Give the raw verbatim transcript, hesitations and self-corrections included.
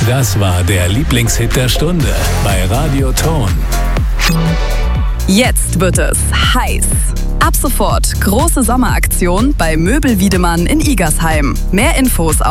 Das war der Lieblingshit der Stunde bei Radio Ton. Jetzt wird es heiß. Ab sofort große Sommeraktion bei Möbel Wiedemann in Igersheim. Mehr Infos auf